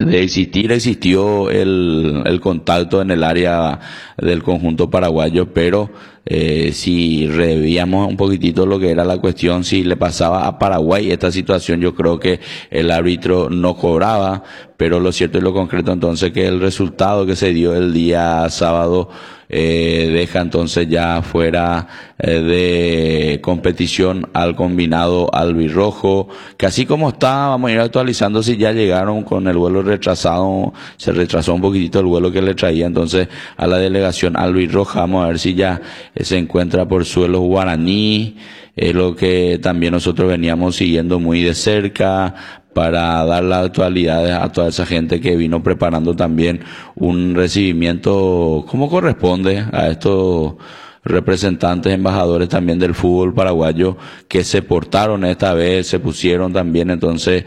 de existir, existió el contacto en el área del conjunto paraguayo, pero si revíamos un poquitito lo que era la cuestión, si le pasaba a Paraguay esta situación, yo creo que el árbitro no cobraba, pero lo cierto y lo concreto entonces que el resultado que se dio el día sábado deja entonces ya fuera de competición al combinado albirrojo, que así como está, vamos a ir actualizando si ya llegaron con el vuelo retrasado, se retrasó un poquitito el vuelo que le traía entonces a la delegación albirroja. Vamos a ver si ya se encuentra por suelos guaraní, es lo que también nosotros veníamos siguiendo muy de cerca, para dar las actualidades a toda esa gente que vino preparando también un recibimiento como corresponde a estos representantes, embajadores también del fútbol paraguayo que se portaron esta vez, se pusieron también entonces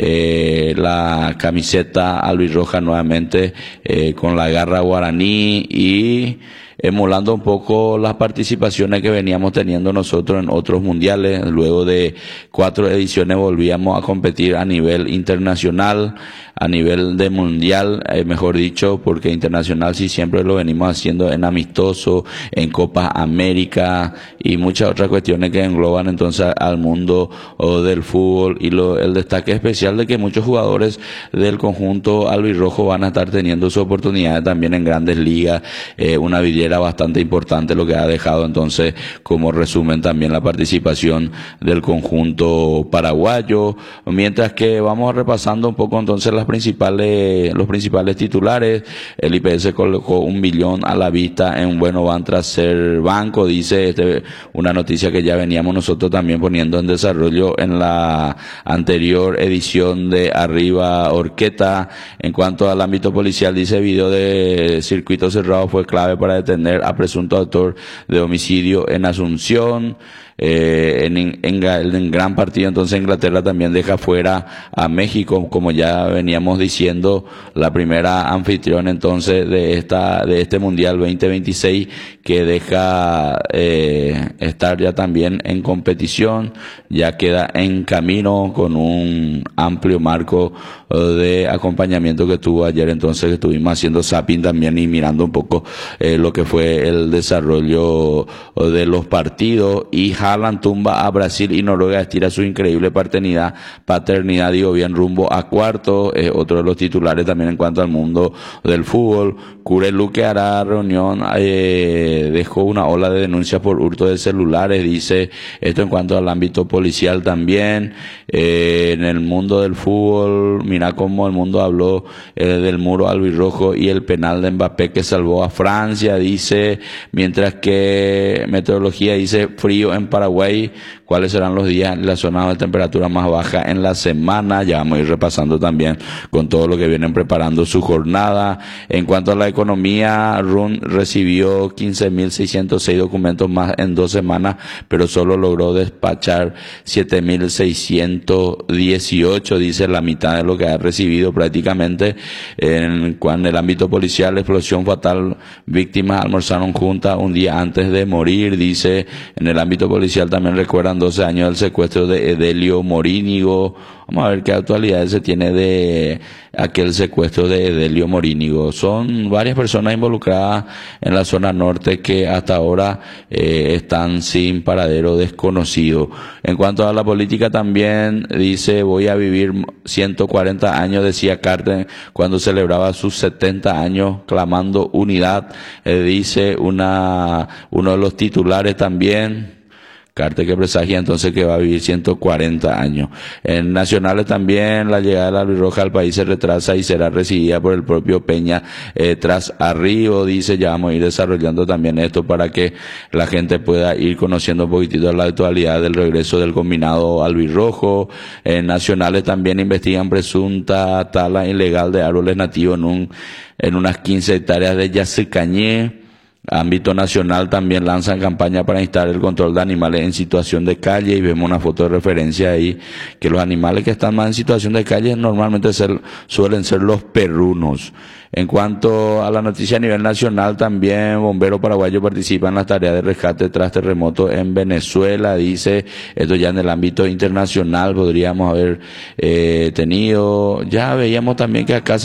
la camiseta albirroja nuevamente con la garra guaraní y emulando un poco las participaciones que veníamos teniendo nosotros en otros mundiales. Luego de 4 ediciones volvíamos a competir a nivel internacional, a nivel de mundial, mejor dicho, porque internacional sí siempre lo venimos haciendo en amistoso, en Copa América y muchas otras cuestiones que engloban entonces al mundo del fútbol y el destaque especial de que muchos jugadores del conjunto albirrojo van a estar teniendo su oportunidad también en grandes ligas, una vidriera bastante importante lo que ha dejado entonces como resumen también la participación del conjunto paraguayo, mientras que vamos repasando un poco entonces los principales titulares. El IPS colocó 1 billón a la vista en Bueno Van tras ser banco, dice una noticia que ya veníamos nosotros también poniendo en desarrollo en la anterior edición de Arriba Orqueta. En cuanto al ámbito policial, dice video de circuito cerrado fue clave para detener a presunto autor de homicidio en Asunción. En gran partido entonces Inglaterra también deja fuera a México, como ya veníamos diciendo, la primera anfitrión entonces de este Mundial 2026, que deja estar ya también en competición, ya queda en camino con un amplio marco de acompañamiento que tuvo ayer, entonces estuvimos haciendo zapping también y mirando un poco lo que fue el desarrollo de los partidos. Y Haaland tumba a Brasil y Noruega estira su increíble paternidad, digo bien, rumbo a cuarto. Otro de los titulares también en cuanto al mundo del fútbol. Curelu, que hará reunión, dejó una ola de denuncias por hurto de celulares, dice esto en cuanto al ámbito policial también. En el mundo del fútbol, mira cómo el mundo habló del muro albirrojo y el penal de Mbappé que salvó a Francia, dice, mientras que meteorología dice frío en Paraguay, cuáles serán los días en la zona de temperatura más baja en la semana. Ya vamos a ir repasando también con todo lo que vienen preparando su jornada. En cuanto a la economía, RUN recibió 15.606 documentos más en 2 semanas, pero solo logró despachar 7.618, dice, la mitad de lo que ha recibido prácticamente. En el ámbito policial, explosión fatal, víctimas almorzaron juntas un día antes de morir, dice. En el ámbito policial también recuerdan 12 años del secuestro de Edelio Morínigo. Vamos a ver qué actualidades se tiene de aquel secuestro de Edelio Morínigo. Son varias personas involucradas en la zona norte que hasta ahora están sin paradero desconocido. En cuanto a la política también dice, voy a vivir 140 años, decía Carter cuando celebraba sus 70 años, clamando unidad, dice uno de los titulares también. Carter que presagia entonces que va a vivir 140 años. En nacionales también, la llegada de la albirroja al país se retrasa y será recibida por el propio Peña tras arribo, dice. Ya vamos a ir desarrollando también esto para que la gente pueda ir conociendo un poquitito la actualidad del regreso del combinado albirrojo. En nacionales también investigan presunta tala ilegal de árboles nativos en unas 15 hectáreas de Yacycañé. Ámbito nacional también lanzan campaña para instalar el control de animales en situación de calle, y vemos una foto de referencia ahí, que los animales que están más en situación de calle normalmente suelen ser los perrunos. En cuanto a la noticia a nivel nacional, también bomberos paraguayos participan en las tareas de rescate tras terremoto en Venezuela, dice. Esto ya en el ámbito internacional podríamos haber tenido. Ya veíamos también que acá